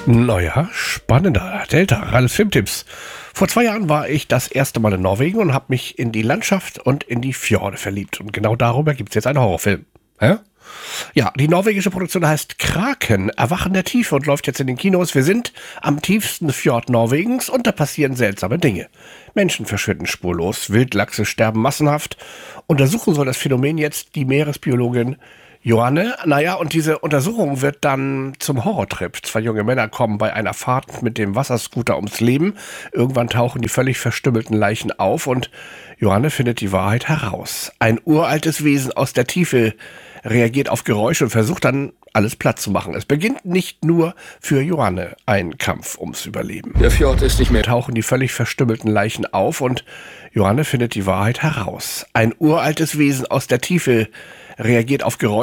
Naja, spannender. Delta, alles Filmtipps. Vor 2 Jahren war ich das erste Mal in Norwegen und habe mich in die Landschaft und in die Fjorde verliebt. Und genau darüber gibt es jetzt einen Horrorfilm. Hä? Ja, die norwegische Produktion heißt Kraken, Erwachen der Tiefe und läuft jetzt in den Kinos. Wir sind am tiefsten Fjord Norwegens und da passieren seltsame Dinge. Menschen verschwinden spurlos, Wildlachse sterben massenhaft. Untersuchen soll das Phänomen jetzt die Meeresbiologin Johanne. Naja, und diese Untersuchung wird dann zum Horrortrip. 2 junge Männer kommen bei einer Fahrt mit dem Wasserscooter ums Leben. Irgendwann tauchen die völlig verstümmelten Leichen auf und Johanne findet die Wahrheit heraus. Ein uraltes Wesen aus der Tiefe reagiert auf Geräusche und versucht dann, alles platt zu machen. Es beginnt nicht nur für Johanne ein Kampf ums Überleben. Der Fjord ist nicht mehr. Tauchen die völlig verstümmelten Leichen auf und Johanne findet die Wahrheit heraus. Ein uraltes Wesen aus der Tiefe reagiert auf Geräusche